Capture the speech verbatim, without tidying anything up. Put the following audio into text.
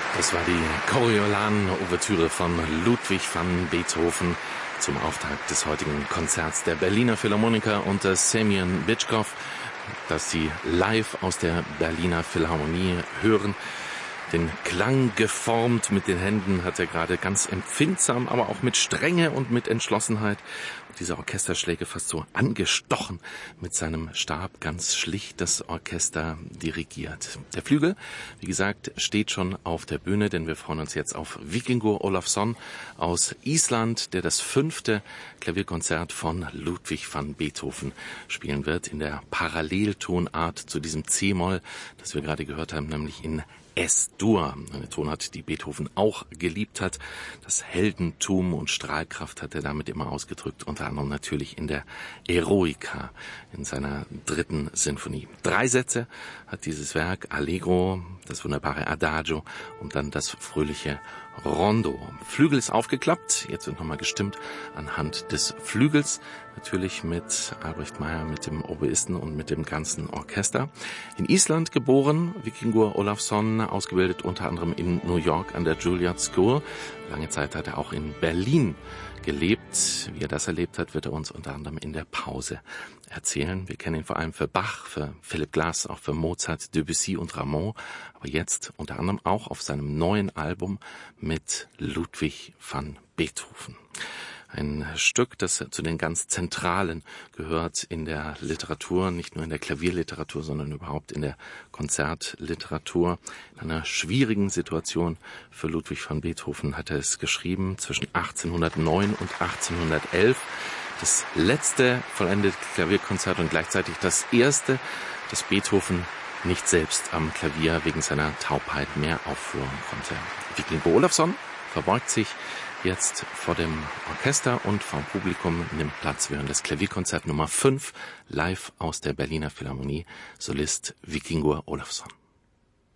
Das war die Coriolan-Ouvertüre von Ludwig van Beethoven zum Auftakt des heutigen Konzerts der Berliner Philharmoniker unter Semyon Bitschkow, das Sie live aus der Berliner Philharmonie hören. Den Klang geformt mit den Händen hat er gerade ganz empfindsam, aber auch mit Strenge und mit Entschlossenheit diese Orchesterschläge fast so angestochen mit seinem Stab ganz schlicht das Orchester dirigiert. Der Flügel, wie gesagt, steht schon auf der Bühne, denn wir freuen uns jetzt auf Víkingur Ólafsson aus Island, der das fünfte Klavierkonzert von Ludwig van Beethoven spielen wird in der Paralleltonart zu diesem C-Moll, das wir gerade gehört haben, nämlich in S-Dur, eine Tonart, die Beethoven auch geliebt hat. Das Heldentum und Strahlkraft hat er damit immer ausgedrückt, unter anderem natürlich in der Eroica, in seiner dritten Sinfonie. Drei Sätze hat dieses Werk, Allegro, das wunderbare Adagio und dann das fröhliche Rondo. Flügel ist aufgeklappt, jetzt wird nochmal gestimmt anhand des Flügels, natürlich mit Albrecht Meyer, mit dem Oboisten und mit dem ganzen Orchester. In Island geboren, Víkingur Ólafsson, ausgebildet unter anderem in New York an der Juilliard School. Lange Zeit hat er auch in Berlin gelebt. Wie er das erlebt hat, wird er uns unter anderem in der Pause erzählen. Wir kennen ihn vor allem für Bach, für Philip Glass, auch für Mozart, Debussy und Rameau. Aber jetzt unter anderem auch auf seinem neuen Album mit Ludwig van Beethoven. Ein Stück, das zu den ganz Zentralen gehört in der Literatur, nicht nur in der Klavierliteratur, sondern überhaupt in der Konzertliteratur. In einer schwierigen Situation für Ludwig van Beethoven hat er es geschrieben, zwischen achtzehnhundertneun und achtzehnhundertelf. Das letzte vollendete Klavierkonzert und gleichzeitig das erste, das Beethoven nicht selbst am Klavier wegen seiner Taubheit mehr aufführen konnte. Víkingur Ólafsson verbeugt sich jetzt vor dem Orchester und vom Publikum nimmt Platz. Wir hören das Klavierkonzert Nummer fünf live aus der Berliner Philharmonie, Solist Víkingur Ólafsson.